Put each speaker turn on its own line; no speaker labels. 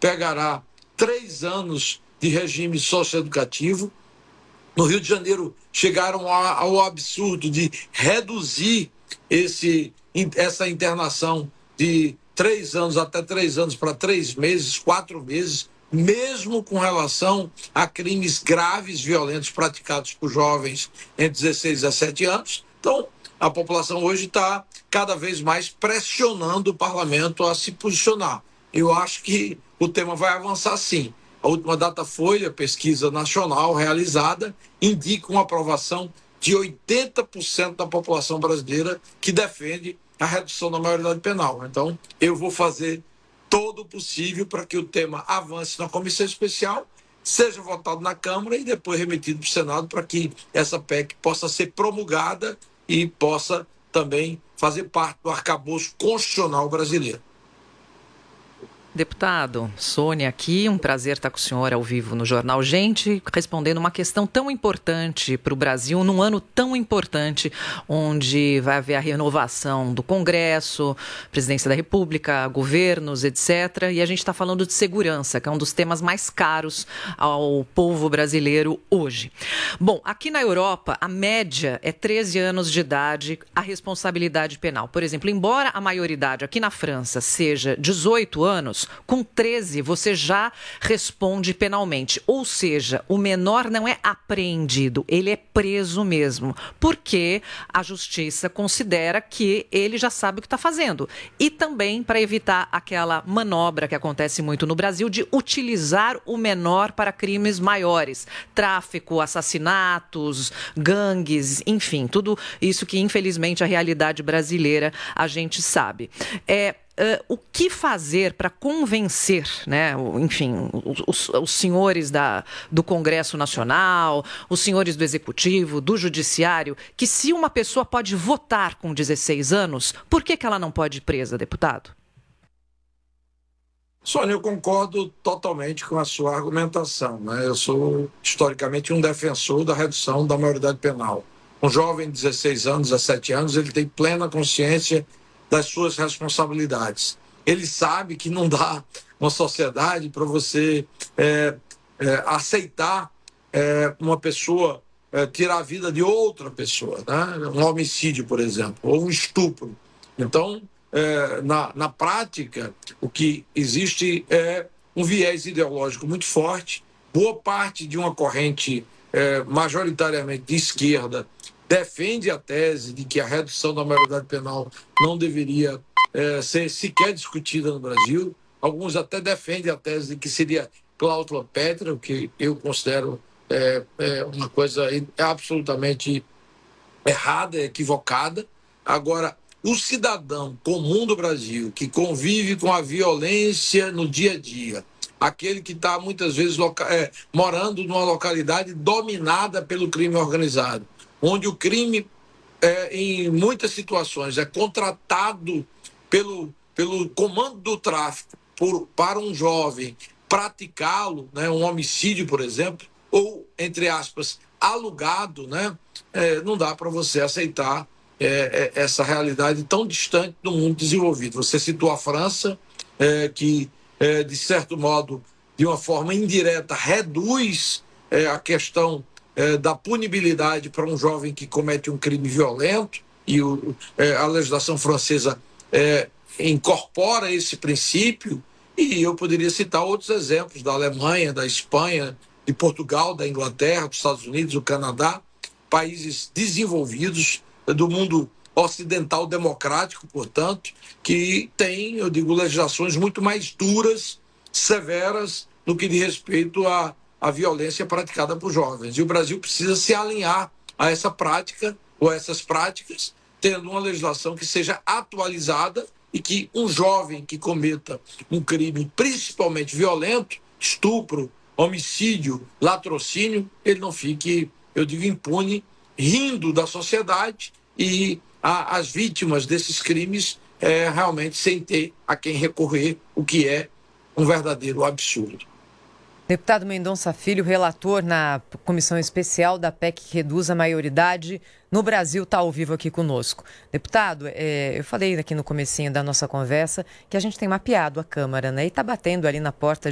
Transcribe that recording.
pegará 3 anos de regime socioeducativo. No Rio de Janeiro, chegaram ao absurdo de reduzir essa internação de 3 anos até 3 anos para 3 meses, 4 meses, mesmo com relação a crimes graves, violentos praticados por jovens entre 16 e 17 anos. Então, a população hoje está cada vez mais pressionando o parlamento a se posicionar. Eu acho que o tema vai avançar sim. A última Datafolha, pesquisa nacional realizada, indica uma aprovação de 80% da população brasileira que defende a redução da maioridade penal. Então, eu vou fazer todo o possível para que o tema avance na comissão especial, seja votado na Câmara e depois remetido para o Senado para que essa PEC possa ser promulgada e possa também fazer parte do arcabouço constitucional brasileiro.
Deputado, Sônia aqui, um prazer estar com o senhor ao vivo no Jornal Gente, respondendo uma questão tão importante para o Brasil, num ano tão importante, onde vai haver a renovação do Congresso, Presidência da República, governos, etc. E a gente está falando de segurança, que é um dos temas mais caros ao povo brasileiro hoje. Bom, aqui na Europa, a média é 13 anos de idade, a responsabilidade penal. Por exemplo, embora a maioridade aqui na França seja 18 anos, com 13 você já responde penalmente. Ou seja, o menor não é apreendido, ele é preso mesmo, porque a justiça considera que ele já sabe o que está fazendo. E também para evitar aquela manobra que acontece muito no Brasil de utilizar o menor para crimes maiores. Tráfico, assassinatos, gangues, enfim, tudo isso que infelizmente a realidade brasileira a gente sabe. O que fazer para convencer, né, enfim, os senhores do Congresso Nacional, os senhores do Executivo, do Judiciário, que se uma pessoa pode votar com 16 anos, por que ela não pode ir presa, deputado?
Sônia, eu concordo totalmente com a sua argumentação, né? Eu sou, historicamente, um defensor da redução da maioridade penal. Um jovem de 16 anos, 17 anos, ele tem plena consciência das suas responsabilidades. Ele sabe que não dá uma sociedade para você aceitar uma pessoa tirar a vida de outra pessoa, né? Um homicídio, por exemplo, ou um estupro. Então, na prática, o que existe é um viés ideológico muito forte. Boa parte de uma corrente majoritariamente de esquerda defende a tese de que a redução da maioridade penal não deveria ser sequer discutida no Brasil. Alguns até defendem a tese de que seria cláusula pétrea, o que eu considero uma coisa absolutamente errada, equivocada. Agora, o cidadão comum do Brasil, que convive com a violência no dia a dia, aquele que está muitas vezes morando numa localidade dominada pelo crime organizado, onde o crime, em muitas situações, é contratado pelo comando do tráfico para um jovem praticá-lo, né, um homicídio, por exemplo, ou, entre aspas, alugado, né, não dá para você aceitar essa realidade tão distante do mundo desenvolvido. Você citou a França, que, de certo modo, de uma forma indireta, reduz a questão da punibilidade para um jovem que comete um crime violento, e a legislação francesa incorpora esse princípio, e eu poderia citar outros exemplos da Alemanha, da Espanha, de Portugal, da Inglaterra, dos Estados Unidos, do Canadá, países desenvolvidos do mundo ocidental democrático, portanto, que tem, eu digo, legislações muito mais duras, severas, no que diz respeito à violência praticada por jovens. E o Brasil precisa se alinhar a essa prática, ou a essas práticas, tendo uma legislação que seja atualizada e que um jovem que cometa um crime principalmente violento, estupro, homicídio, latrocínio, ele não fique, eu digo, impune, rindo da sociedade, e as vítimas desses crimes realmente sem ter a quem recorrer, o que é um verdadeiro absurdo.
Deputado Mendonça Filho, relator na comissão especial da PEC que reduz a maioridade no Brasil, está ao vivo aqui conosco. Deputado, eu falei aqui no comecinho da nossa conversa que a gente tem mapeado a Câmara, né? E está batendo ali na porta